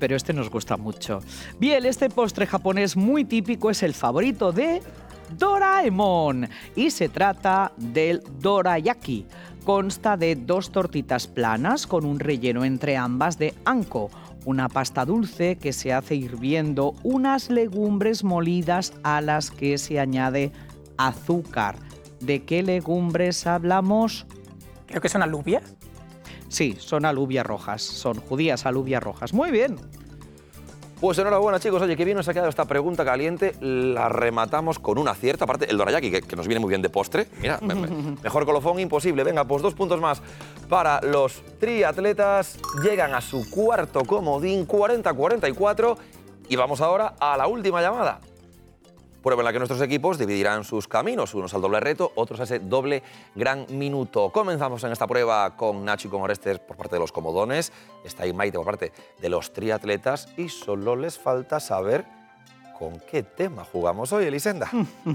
pero este nos gusta mucho. Bien, este postre japonés muy típico es el favorito de Doraemon y se trata del dorayaki. Consta de 2 tortitas planas con un relleno entre ambas de anko, una pasta dulce que se hace hirviendo, unas legumbres molidas a las que se añade azúcar. ¿De qué legumbres hablamos? Creo que son alubias. Sí, son alubias rojas, son judías alubias rojas. Muy bien. Pues enhorabuena, chicos. Oye, qué bien nos ha quedado esta pregunta caliente. La rematamos con un acierto. Aparte, el dorayaki, que nos viene muy bien de postre. Mira, mejor colofón imposible. Venga, pues 2 puntos más para los triatletas. Llegan a su cuarto comodín, 40-44. Y vamos ahora a la última llamada. Prueba en la que nuestros equipos dividirán sus caminos, unos al doble reto, otros a ese doble gran minuto. Comenzamos en esta prueba con Nacho y con Orestes por parte de los comodones. Está ahí Maite por parte de los triatletas y solo les falta saber con qué tema jugamos hoy, Elisenda.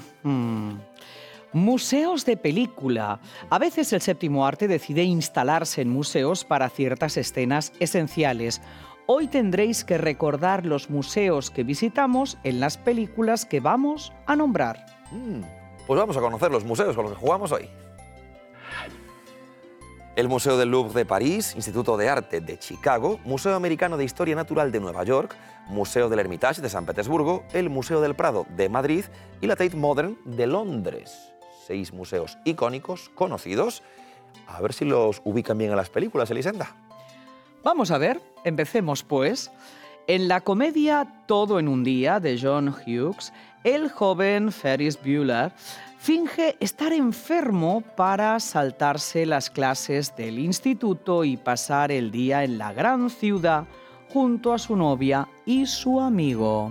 Museos de película. A veces el séptimo arte decide instalarse en museos para ciertas escenas esenciales. Hoy tendréis que recordar los museos que visitamos en las películas que vamos a nombrar. Pues vamos a conocer los museos con los que jugamos hoy. El Museo del Louvre de París, Instituto de Arte de Chicago, Museo Americano de Historia Natural de Nueva York, Museo del Hermitage de San Petersburgo, el Museo del Prado de Madrid y la Tate Modern de Londres. 6 museos icónicos, conocidos. A ver si los ubican bien en las películas, Elisenda. Vamos a ver, empecemos pues. En la comedia Todo en un día de John Hughes, el joven Ferris Bueller finge estar enfermo para saltarse las clases del instituto y pasar el día en la gran ciudad junto a su novia y su amigo.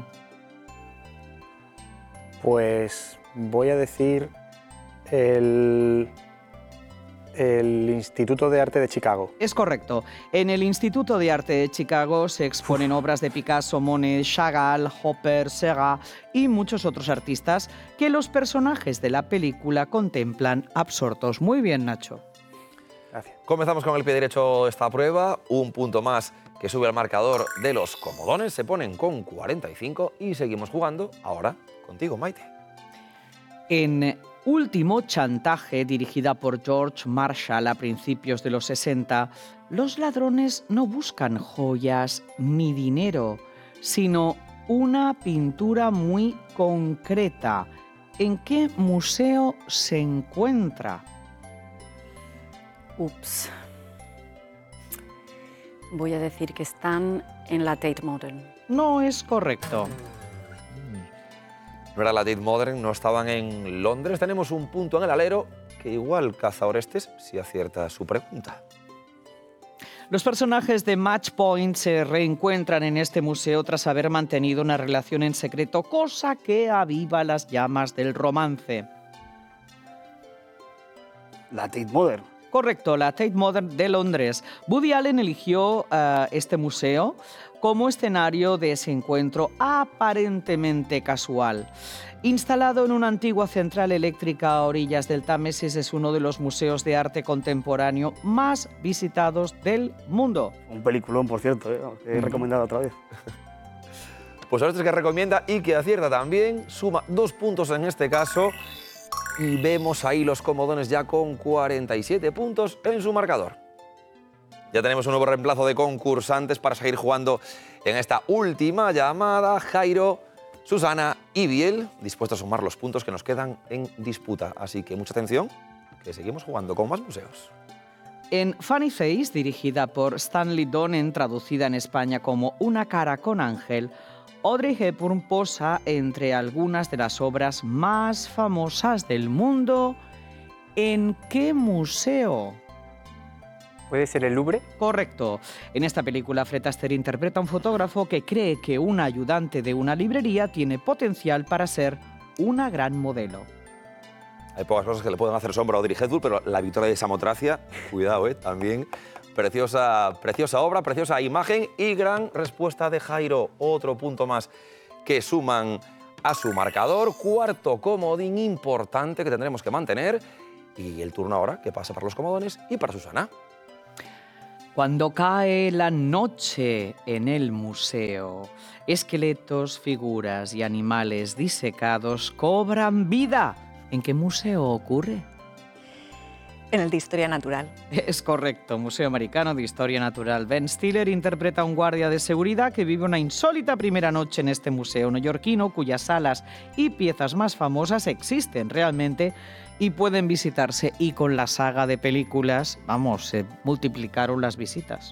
Pues voy a decir el Instituto de Arte de Chicago. Es correcto. En el Instituto de Arte de Chicago se exponen obras de Picasso, Monet, Chagall, Hopper, Degas y muchos otros artistas que los personajes de la película contemplan absortos. Muy bien, Nacho. Gracias. Comenzamos con el pie derecho de esta prueba. Un punto más que sube al marcador de los comodones. Se ponen con 45 y seguimos jugando ahora contigo, Maite. En Último chantaje, dirigida por George Marshall a principios de los 60, los ladrones no buscan joyas ni dinero, sino una pintura muy concreta. ¿En qué museo se encuentra? Ups. Voy a decir que están en la Tate Modern. No es correcto. No era la Tate Modern, no estaban en Londres. Tenemos un punto en el alero que igual caza Orestes si acierta su pregunta. Los personajes de Match Point se reencuentran en este museo tras haber mantenido una relación en secreto, cosa que aviva las llamas del romance. La Tate Modern. Correcto, la Tate Modern de Londres. Woody Allen eligió este museo como escenario de ese encuentro aparentemente casual. Instalado en una antigua central eléctrica a orillas del Támesis, es uno de los museos de arte contemporáneo más visitados del mundo. Un peliculón, por cierto, he recomendado otra vez. Pues Orestes que recomienda y que acierta también, suma 2 puntos en este caso y vemos ahí los comodones ya con 47 puntos en su marcador. Ya tenemos un nuevo reemplazo de concursantes para seguir jugando en esta última llamada. Jairo, Susana y Biel, dispuestos a sumar los puntos que nos quedan en disputa. Así que mucha atención, que seguimos jugando con más museos. En Funny Face, dirigida por Stanley Donen, traducida en España como Una cara con ángel, Audrey Hepburn posa entre algunas de las obras más famosas del mundo. ¿En qué museo? ¿Puede ser el Louvre? Correcto. En esta película, Fred Astaire interpreta a un fotógrafo que cree que un ayudante de una librería tiene potencial para ser una gran modelo. Hay pocas cosas que le pueden hacer sombra a Audrey Hepburn, pero la victoria de Samotracia, cuidado, también preciosa obra, preciosa imagen y gran respuesta de Jairo. Otro punto más que suman a su marcador. Cuarto comodín importante que tendremos que mantener. Y el turno ahora que pasa para los comodones y para Susana. Cuando cae la noche en el museo, esqueletos, figuras y animales disecados cobran vida. ¿En qué museo ocurre? En el de Historia Natural. Es correcto, Museo Americano de Historia Natural. Ben Stiller interpreta a un guardia de seguridad que vive una insólita primera noche en este museo neoyorquino, cuyas salas y piezas más famosas existen realmente y pueden visitarse. Y con la saga de películas, vamos, se multiplicaron las visitas.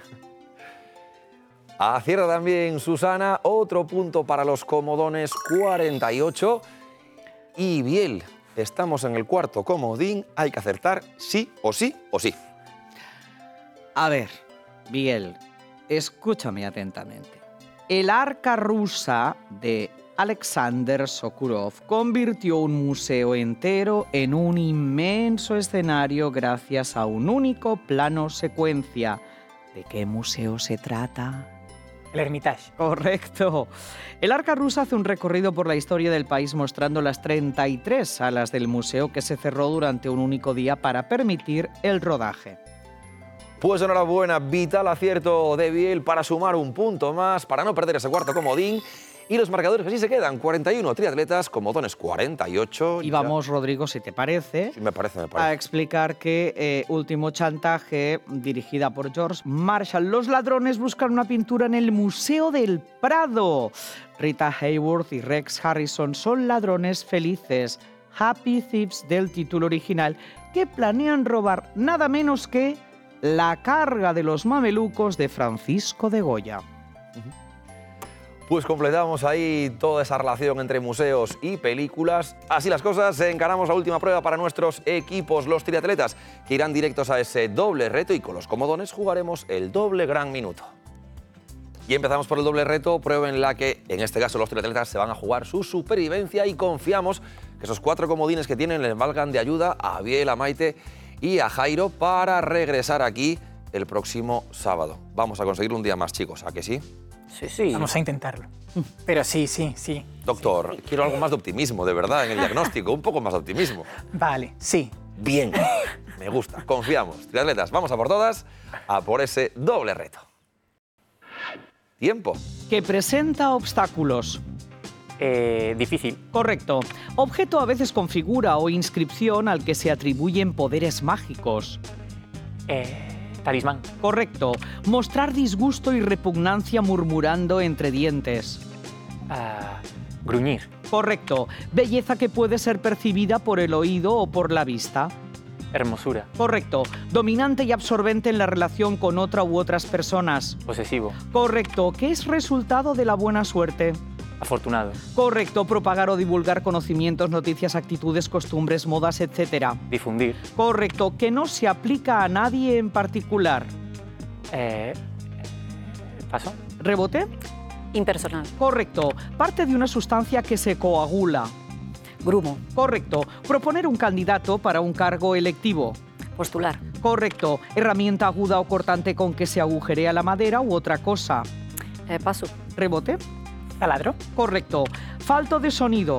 Acierta también Susana, otro punto para los comodones, 48. Y Biel, estamos en el cuarto comodín, hay que acertar sí o sí o sí. A ver, Biel, escúchame atentamente. El arca rusa de Alexander Sokurov convirtió un museo entero en un inmenso escenario gracias a un único plano secuencia. ¿De qué museo se trata? El Hermitage. Correcto. El arca rusa hace un recorrido por la historia del país mostrando las 33 salas del museo que se cerró durante un único día para permitir el rodaje. Pues enhorabuena, vital acierto de Biel para sumar un punto más, para no perder ese cuarto comodín. Y los marcadores así se quedan, 41 triatletas, comodones 48. Y vamos, Rodrigo, si te parece, Sí, me parece. a explicar que Último Chantaje, dirigida por George Marshall, los ladrones buscan una pintura en el Museo del Prado. Rita Hayworth y Rex Harrison son ladrones felices, Happy Thieves del título original, que planean robar nada menos que la carga de los mamelucos de Francisco de Goya. Pues completamos ahí toda esa relación entre museos y películas. Así las cosas, encaramos la última prueba para nuestros equipos, los triatletas, que irán directos a ese doble reto y con los comodones jugaremos el doble gran minuto. Y empezamos por el doble reto, prueba en la que, en este caso, los triatletas se van a jugar su supervivencia y confiamos que esos 4 comodines que tienen les valgan de ayuda a Biel, a Maite y a Jairo para regresar aquí el próximo sábado. Vamos a conseguirlo un día más, chicos, ¿a que sí? Sí, sí. Vamos a intentarlo. Pero sí. Doctor, quiero algo más de optimismo, de verdad, en el diagnóstico, un poco más de optimismo. Vale, sí. Bien, me gusta, confiamos. Triatletas, vamos a por todas, a por ese doble reto. Tiempo. Que presenta obstáculos. Difícil. Correcto. Objeto a veces con figura o inscripción al que se atribuyen poderes mágicos. Talismán. Correcto. Mostrar disgusto y repugnancia murmurando entre dientes. Gruñir. Correcto. Belleza que puede ser percibida por el oído o por la vista. Hermosura. Correcto. Dominante y absorbente en la relación con otra u otras personas. Posesivo. Correcto. Que es resultado de la buena suerte. Afortunado. Correcto. Propagar o divulgar conocimientos, noticias, actitudes, costumbres, modas, etc. Difundir. Correcto. Que no se aplica a nadie en particular. Paso. ¿Rebote? Impersonal. Correcto. Parte de una sustancia que se coagula. Grumo. Correcto. Proponer un candidato para un cargo electivo. Postular. Correcto. Herramienta aguda o cortante con que se agujerea la madera u otra cosa. Paso. ¿Rebote? Taladro. Correcto. Falto de sonido.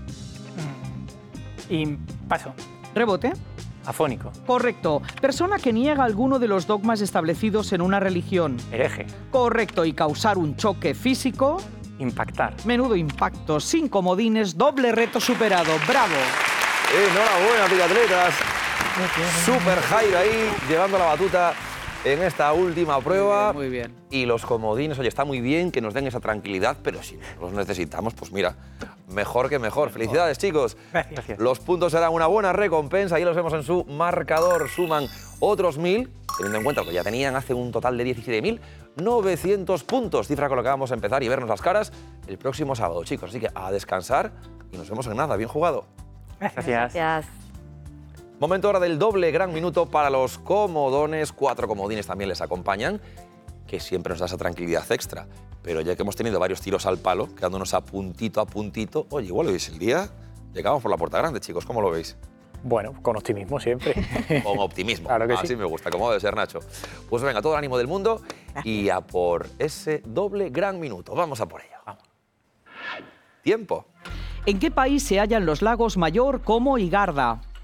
Y paso. ¿Rebote? Afónico. Correcto. Persona que niega alguno de los dogmas establecidos en una religión. Hereje. Correcto. Y causar un choque físico. Impactar. Menudo impacto. Sin comodines. Doble reto superado. ¡Bravo! Enhorabuena, triatletas. Super Jairo ahí, llevando la batuta en esta última prueba. Muy bien. Y los comodines, oye, está muy bien que nos den esa tranquilidad, pero si no los necesitamos, pues mira, mejor que mejor. Felicidades, chicos. Gracias. Los puntos serán una buena recompensa. Ahí los vemos en su marcador. Suman otros 1.000, teniendo en cuenta que ya tenían hace un total de 17.900 puntos. Cifra con la que vamos a empezar y vernos las caras el próximo sábado, chicos. Así que a descansar y nos vemos en nada. Bien jugado. Gracias. Gracias. Momento ahora del doble gran minuto para los comodones. 4 comodines también les acompañan, que siempre nos da esa tranquilidad extra. Pero ya que hemos tenido varios tiros al palo, quedándonos a puntito, oye, igual hoy es el día, llegamos por la puerta grande, chicos. ¿Cómo lo veis? Bueno, con optimismo siempre. Con optimismo. Claro que Así sí. me gusta, como debe ser, Nacho. Pues venga, todo el ánimo del mundo y a por ese doble gran minuto. Vamos a por ello. Vamos. Tiempo. ¿En qué país se hallan los lagos Mayor, Como y Garda?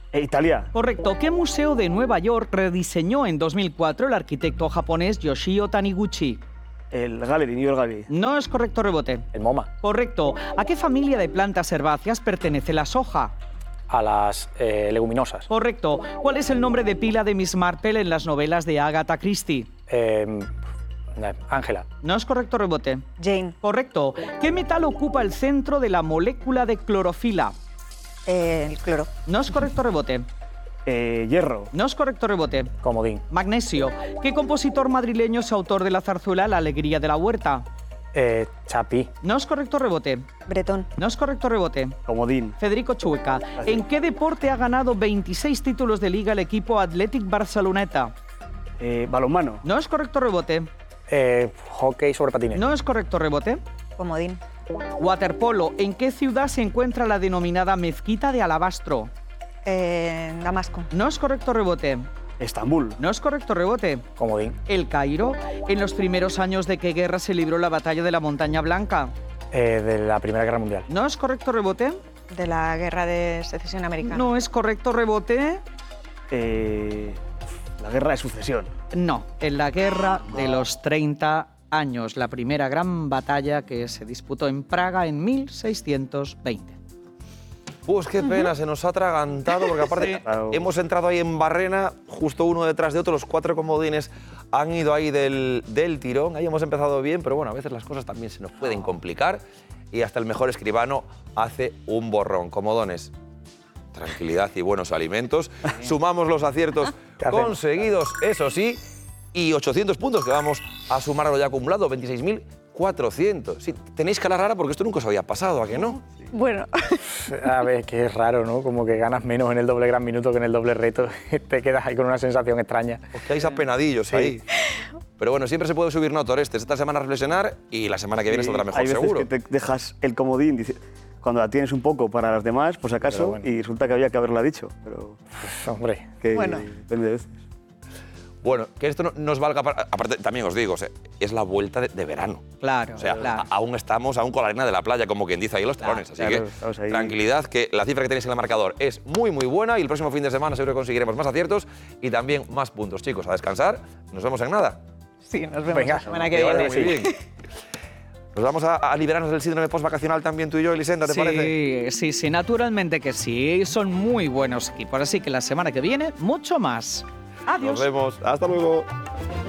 Italia. Correcto. ¿Qué museo de Nueva York rediseñó en 2004 el arquitecto japonés Yoshio Taniguchi? El Gallery, New York Gallery. No es correcto, rebote. El MoMA. Correcto. ¿A qué familia de plantas herbáceas pertenece la soja? A las leguminosas. Correcto. ¿Cuál es el nombre de pila de Miss Marple en las novelas de Agatha Christie? Ángela. No es correcto, rebote. Jane. Correcto. ¿Qué metal ocupa el centro de la molécula de clorofila? El cloro. No es correcto, rebote. Hierro. No es correcto, rebote. Comodín. Magnesio. ¿Qué compositor madrileño es autor de la zarzuela La alegría de la huerta? Chapí. No es correcto, rebote. Bretón. No es correcto, rebote. Comodín. Federico Chueca. ¿En qué deporte ha ganado 26 títulos de liga el equipo Athletic Barceloneta? Balonmano. No es correcto, rebote. Hockey sobre patines. No es correcto, rebote. Comodín. Waterpolo. ¿En qué ciudad se encuentra la denominada Mezquita de Alabastro? Damasco. No es correcto, rebote. Estambul. No es correcto, rebote. Comodín. El Cairo. ¿En los primeros años de qué guerra se libró la batalla de la Montaña Blanca? De la Primera Guerra Mundial. No es correcto, rebote. De la Guerra de Secesión Americana. No es correcto, rebote. La Guerra de Sucesión. No, en la guerra de los 30 años, la primera gran batalla que se disputó en Praga en 1620. Pues qué pena, se nos ha atragantado, porque aparte hemos entrado ahí en barrena, justo uno detrás de otro, los 4 comodines han ido ahí del tirón, ahí hemos empezado bien, pero bueno, a veces las cosas también se nos pueden complicar y hasta el mejor escribano hace un borrón. Comodones, tranquilidad y buenos alimentos. Sumamos los aciertos conseguidos, eso sí, y 800 puntos que vamos a sumar a lo ya acumulado, 26.400. Sí, tenéis cara rara porque esto nunca os había pasado, ¿a que no? Bueno, A ver, que es raro, ¿no? Como que ganas menos en el doble gran minuto que en el doble reto. Te quedas ahí con una sensación extraña. Os quedáis apenadillos ahí. Pero bueno, siempre se puede subir nota, Orestes. Esta semana reflexionar y la semana que viene saldrá mejor, hay veces seguro. que te dejas el comodín cuando la tienes un poco para las demás, por si acaso, bueno. y resulta que había que haberla dicho. Pero Hombre. que Bueno. depende de veces. Bueno, que esto no nos valga para... Aparte, también os digo, o sea, es la vuelta de verano. Claro, O sea, claro. aún estamos con la arena de la playa, como quien dice ahí los talones. Así claro, que estamos ahí. tranquilidad, que la cifra que tenéis en el marcador es muy, muy buena y el próximo fin de semana seguro que conseguiremos más aciertos y también más puntos. Chicos, a descansar. Nos vemos en nada. sí, nos vemos Venga, la semana que Que vaya viene. muy bien. Nos vamos a liberarnos del síndrome postvacacional también tú y yo, Elisenda, ¿te parece? Sí, naturalmente que sí. Son muy buenos equipos, así que la semana que viene, mucho más. Adiós. Nos vemos. Hasta luego.